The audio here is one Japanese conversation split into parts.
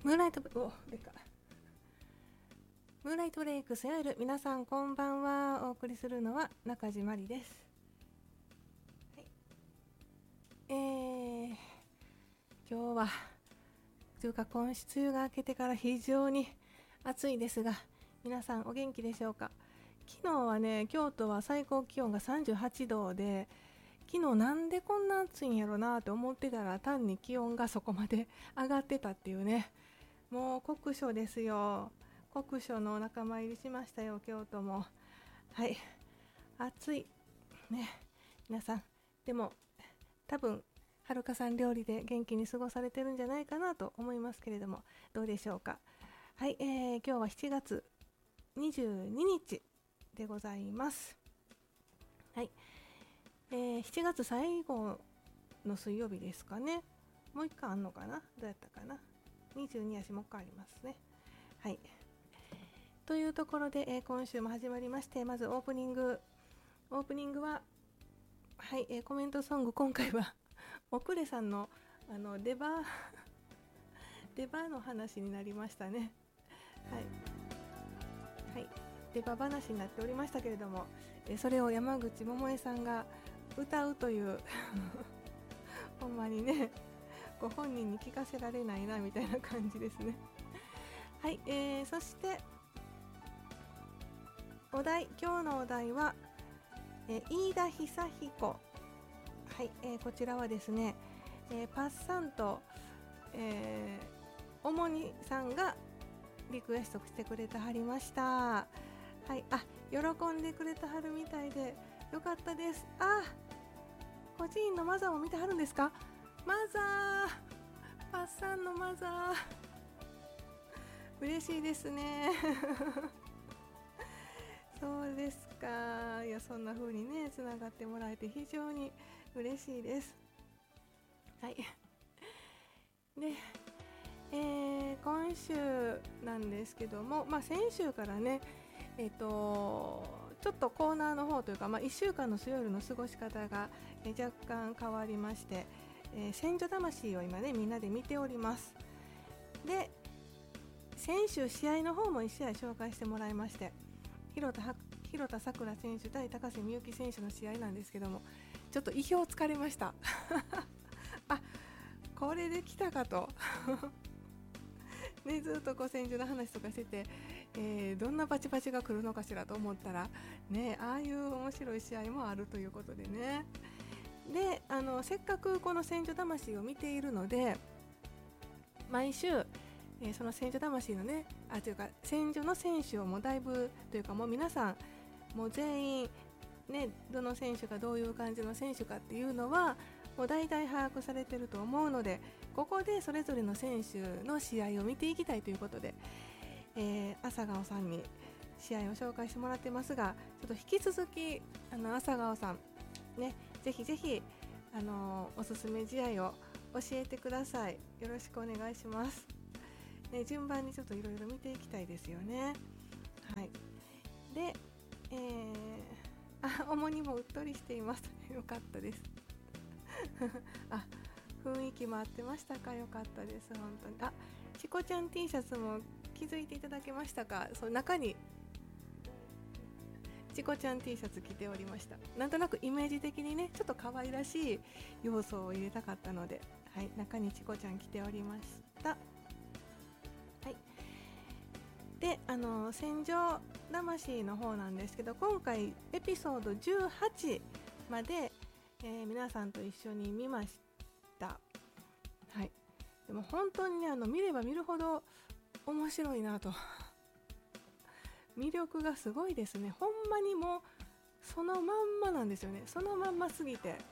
ムーンライトムーンライトブレイクスやる皆さんこんばんは。お送りするのは中地まりです。はい、今日はというか今週梅雨が明けてから非常に暑いですが、皆さんお元気でしょうか。昨日はね、京都は最高気温が38度で、昨日なんでこんな暑いんやろなと思ってたら、単に気温がそこまで上がってたっていうね。もう酷暑ですよ。酷暑の仲間入りしましたよ、京都も。はい、暑いね。皆さんでも多分はるかさん料理で元気に過ごされてるんじゃないかなと思いますけれども、どうでしょうか。はい、今日は7月22日でございます。はい、7月最後の水曜日ですかね。もう一回あんのかな、どうやったかな。22やしもう一回ありますね。はい、というところで、今週も始まりまして、まずオープニングは、はい、コメントソング、今回はおくれさんの出番の話になりましたね。はい、はい、出番話になっておりましたけれども、それを山口百恵さんが歌うというほんまにね、ご本人に聞かせられないなみたいな感じですね。はい、そして今日のお題は、飯田久彦。はい、こちらはですね、パッサンと、おもにさんがリクエストしてくれてはりました。はい、喜んでくれてはるみたいでよかったです。個人のマザーを見てはるんですか。マザー、パッサンのマザー、嬉しいですね。そうですか。いや、そんな風にねつながってもらえて非常に嬉しいです。はい。で、今週なんですけども、先週からね、ちょっとコーナーの方というか、1週間の水曜日の過ごし方が、若干変わりまして、戦場魂を今ねみんなで見ております。で、先週試合の方も1試合紹介してもらいまして、広田さくら選手対高瀬美幸選手の試合なんですけども、ちょっと意表をつかれました。これできたかとね、ずっと戦場の話とかしてて、どんなバチバチが来るのかしらと思ったらね、ああいう面白い試合もあるということでね。で、せっかくこの戦場魂を見ているので、毎週、その戦場魂のね、というか戦場の選手をもうだいぶというか、もう皆さんもう全員ね、どの選手がどういう感じの選手かっていうのはもう大体把握されてると思うので、ここでそれぞれの選手の試合を見ていきたいということで、朝顔さんに試合を紹介してもらってますが、ちょっと引き続き朝顔さんね、ぜひぜひおすすめ試合を教えてください。よろしくお願いします、ね、順番にちょっといろいろ見ていきたいですよね。はい。で、主にもうっとりしています。よかったです。雰囲気も合ってましたか。よかったです、本当に。チコちゃん T シャツも気づいていただけましたか。そう、中にチコちゃん T シャツ着ておりました。なんとなくイメージ的にね、ちょっと可愛らしい要素を入れたかったので、はい、中にチコちゃん着ておりました。はい。で、戦場魂の方なんですけど、今回エピソード18まで、皆さんと一緒に見ました。はい。でも本当にね、見れば見るほど面白いなと魅力がすごいですね。ほんまにもうそのまんまなんですよね。そのまんますぎて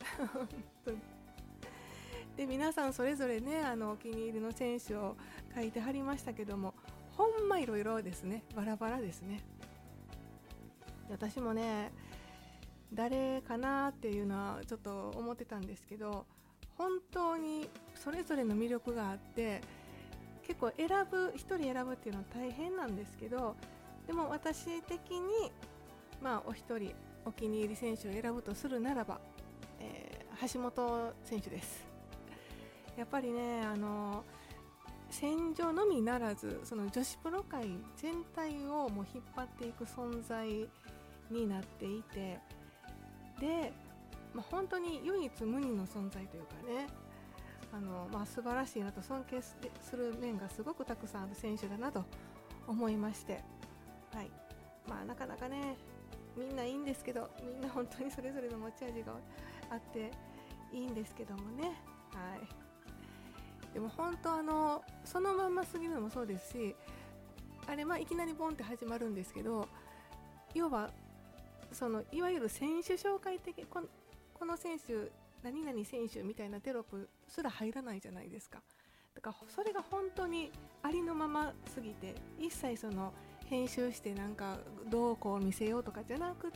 で、皆さんそれぞれね、お気に入りの選手を書いてはりましたけども、ほんまいろいろですね。バラバラですね。私もね、誰かなっていうのはちょっと思ってたんですけど、本当にそれぞれの魅力があって、結構一人選ぶっていうのは大変なんですけど、でも私的にお一人お気に入り選手を選ぶとするならば、橋本選手です。やっぱりね、 戦場のみならずその女子プロ界全体をもう引っ張っていく存在になっていて、で、本当に唯一無二の存在というかね、素晴らしいなと尊敬する面がすごくたくさんある選手だなと思いまして、はい、なかなかねみんないいんですけど、みんな本当にそれぞれの持ち味があっていいんですけどもね、はい、でも本当そのまんますぎるのもそうですし、あれいきなりボンって始まるんですけど、要はいわゆる選手紹介的この選手何々選手みたいなテロップすら入らないじゃないですか。だからそれが本当にありのまますぎて、一切編集してなんかどうこう見せようとかじゃなくって、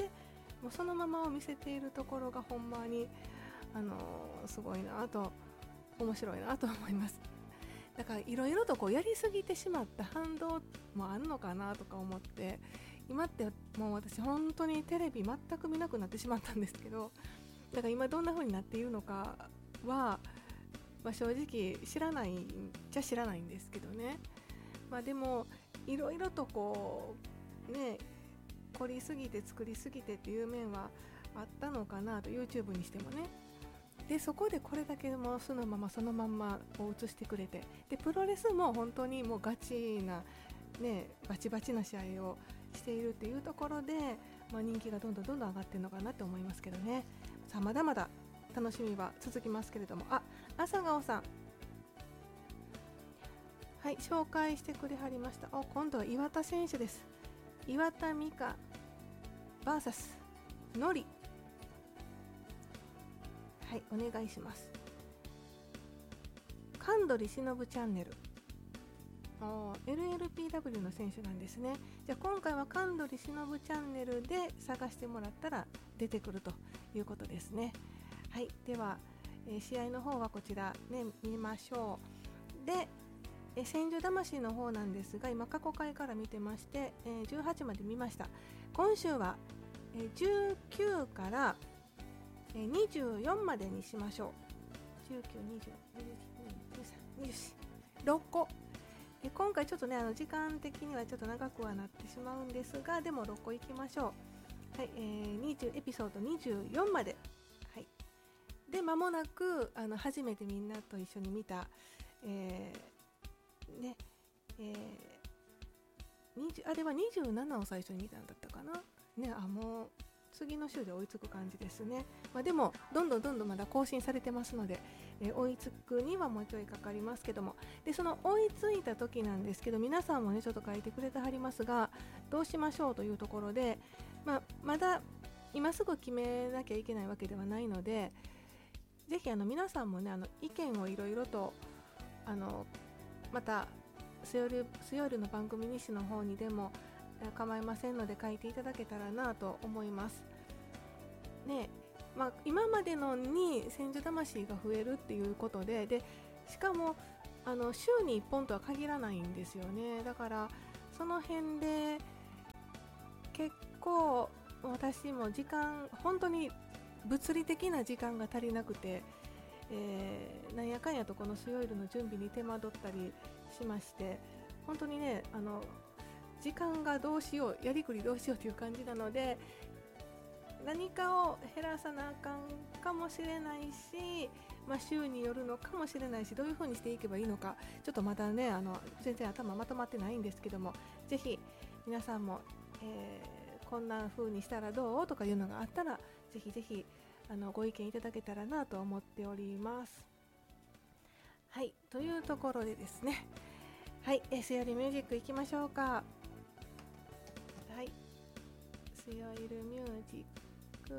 もうそのままを見せているところがほんまにすごいなと、面白いなと思います。だからいろいろとやりすぎてしまった反動もあるのかなとか思って、今ってもう私本当にテレビ全く見なくなってしまったんですけど、だから今どんな風になっているのかは、正直知らないじゃ知らないんですけどね。でもいろいろと凝りすぎて作りすぎてっていう面はあったのかなと、 YouTube にしてもね。でそこでこれだけもうそのままを映してくれて、でプロレスも本当にもうガチなバチバチな試合をしているっていうところで、人気がどんどん上がっているのかなと思いますけどね。さあまだまだ楽しみは続きますけれども、朝顔さん、はい、紹介してくれはりました。今度は岩田選手です。岩田美香 VS ノリ、はい、お願いします。神取忍チャンネル、LLPW の選手なんですね。じゃあ今回は神取忍チャンネルで探してもらったら出てくるということですね。はい、では、試合の方はこちらね見ましょう。で千住魂の方なんですが、今過去回から見てまして、18まで見ました。今週は、19から24までにしましょう。19、20、21、22、23、24、6個。今回ちょっとね時間的にはちょっと長くはなってしまうんですが、でも6個いきましょう。はい、エピソード24まで、はい、で間もなく初めてみんなと一緒に見た、あれは27を最初に見たんだったかなね。もう次の週で追いつく感じですね。でもどんどんまだ更新されてますので、追いつくにはもうちょいかかりますけども、でその追いついた時なんですけど、皆さんもねちょっと書いてくれてはりますが、どうしましょうというところで、まだ今すぐ決めなきゃいけないわけではないので、ぜひ皆さんもね意見をいろいろとまた水曜日の番組西の方にでも構いませんので書いていただけたらなと思いますね。今までのに千住魂が増えるっていうことで、しかも週に1本とは限らないんですよね。だからその辺で結構私も時間本当に物理的な時間が足りなくて、なんやかんやとこの水曜日の準備に手間取ったりしまして、本当にね時間がどうしよう、やりくりどうしようという感じなので、何かを減らさなあかんかもしれないし、週によるのかもしれないし、どういう風にしていけばいいのかちょっとまだね全然頭まとまってないんですけども、ぜひ皆さんも、こんな風にしたらどうとかいうのがあったら、ぜひぜひご意見いただけたらなと思っております。はい、というところでですね、はい、水曜日ミュージックいきましょうか。はい、水曜日ミュージック、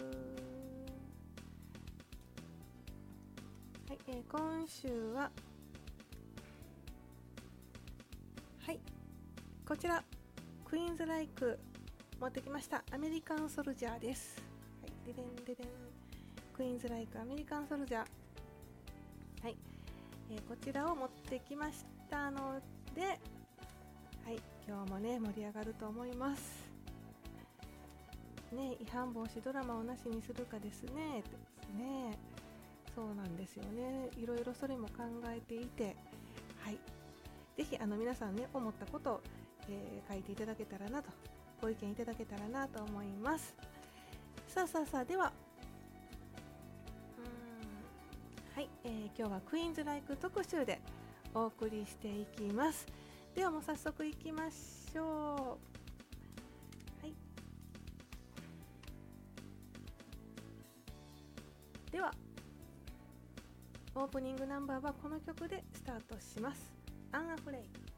はい、今週ははいこちらクイーンズライク持ってきました。アメリカンソルジャーです。はい、ででんででん、クイーンズライクアメリカンソルジャー、はい、こちらを持ってきましたので、はい、今日もね盛り上がると思いますね。違反防止ドラマをなしにするかですねですね。そうなんですよね。いろいろそれも考えていて、はい、 ぜひ皆さんね、思ったことを、書いていただけたらなと、ご意見いただけたらなと思います。さあでははい、今日はクイーンズライク特集でお送りしていきます。ではもう早速いきましょう。はい、ではオープニングナンバーはこの曲でスタートします。アンアフレイ。